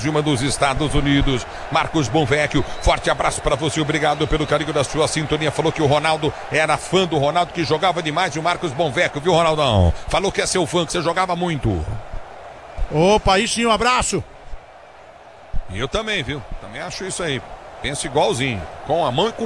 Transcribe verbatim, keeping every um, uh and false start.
Dilma dos Estados Unidos. Marcos Bonvecchio, forte abraço para você, obrigado pelo carinho da sua sintonia. Falou que o Ronaldo era fã do Ronaldo, que jogava demais, e o Marcos Bonvecchio, viu, Ronaldão? Falou que é seu fã, que você jogava muito. Opa, aí sim, um abraço. E eu também, viu? Também acho isso aí. Penso igualzinho, com a mão e com